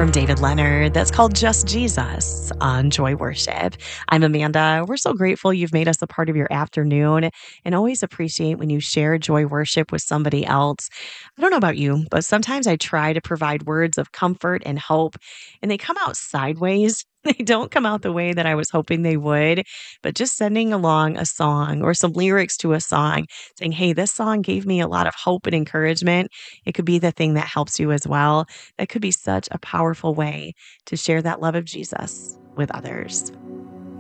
from David Leonard that's called Just Jesus on Joy Worship. I'm Amanda. We're so grateful you've made us a part of your afternoon and always appreciate when you share Joy Worship with somebody else. I don't know about you, but sometimes I try to provide words of comfort and hope, and they come out sideways. They don't come out the way that I was hoping they would, but just sending along a song or some lyrics to a song saying, hey, this song gave me a lot of hope and encouragement. It could be the thing that helps you as well. That could be such a powerful way to share that love of Jesus with others.